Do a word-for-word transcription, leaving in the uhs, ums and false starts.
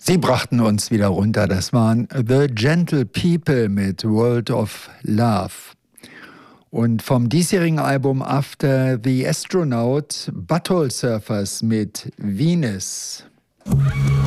Sie brachten uns wieder runter. Das waren The Gentle People mit World of Love. Und vom diesjährigen Album After the Astronaut Butthole Surfers mit Venus.